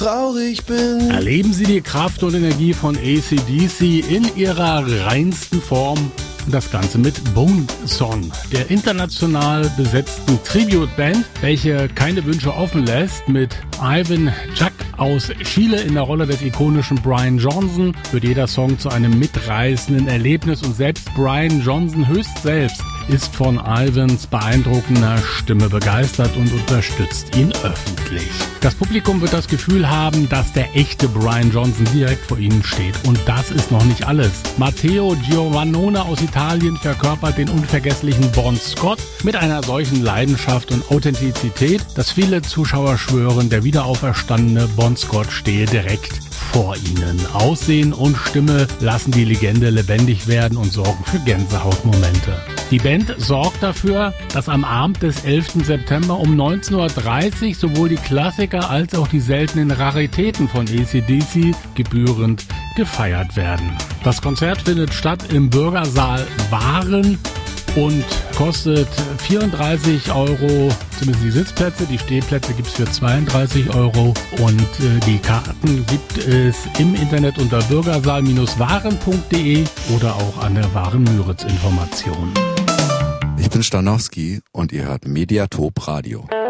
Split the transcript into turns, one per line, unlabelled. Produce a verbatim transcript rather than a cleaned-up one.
traurig bin.
Erleben Sie die Kraft und Energie von A C D C in ihrer reinsten Form. Das Ganze mit Bone Son, der international besetzten Tribute-Band, welche keine Wünsche offen lässt, mit Ivan Jack aus Chile in der Rolle des ikonischen Brian Johnson, wird jeder Song zu einem mitreißenden Erlebnis und selbst Brian Johnson höchst selbst ist von Ivans beeindruckender Stimme begeistert und unterstützt ihn öffentlich. Das Publikum wird das Gefühl haben, dass der echte Brian Johnson direkt vor ihnen steht. Und das ist noch nicht alles. Matteo Giovannone aus Italien verkörpert den unvergesslichen Bon Scott mit einer solchen Leidenschaft und Authentizität, dass viele Zuschauer schwören, der wiederauferstandene Bon Scott stehe direkt vor ihnen. Aussehen und Stimme lassen die Legende lebendig werden und sorgen für Gänsehautmomente. Die Band sorgt dafür, dass am Abend des elften September um neunzehn Uhr dreißig sowohl die Klassiker als auch die seltenen Raritäten von A C D C gebührend gefeiert werden. Das Konzert findet statt im Bürgersaal Waren und kostet vierunddreißig Euro, zumindest die Sitzplätze. Die Stehplätze gibt es für zweiunddreißig Euro und äh, die Karten gibt es im Internet unter bürgersaal Bindestrich waren punkt de oder auch an der Waren-Müritz-Information.
Ich bin Stanowski und ihr hört Mediatop Radio.